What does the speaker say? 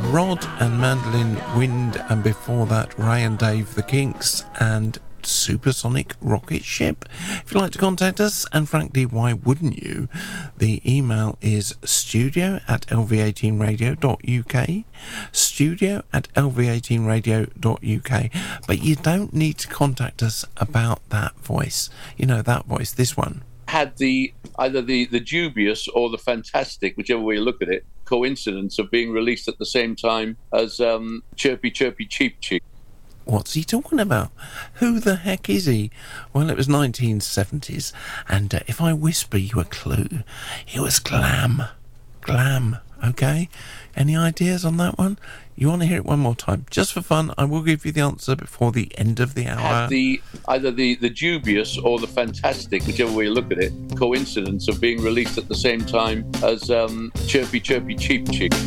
Rod and Mandolin Wind, and before that Ray and Dave the Kinks and Supersonic Rocket Ship. If you'd like to contact us, and frankly, why wouldn't you? The email is studio@lv18radio.uk, studio@lv18radio.uk. But you don't need to contact us about that voice. You know, that voice, this one. Had either the dubious or the fantastic, whichever way you look at it, coincidence of being released at the same time as Chirpy Chirpy Cheep Cheep. What's he talking about? Who the heck is he? Well, it was 1970s, and if I whisper you a clue, it was Glam. Glam, okay? Any ideas on that one? You want to hear it one more time? Just for fun, I will give you the answer before the end of the hour. Had either the dubious or the fantastic, whichever way you look at it, coincidence of being released at the same time as Chirpy Chirpy Cheep Cheep.